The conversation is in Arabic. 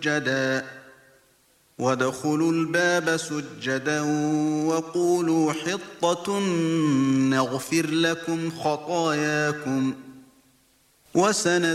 سُجَّدًا وَادْخُلُوا الْبَابَ سُجَّدًا وَقُولُوا حِطَّةٌ نَّغْفِرْ لَكُمْ خَطَايَاكُمْ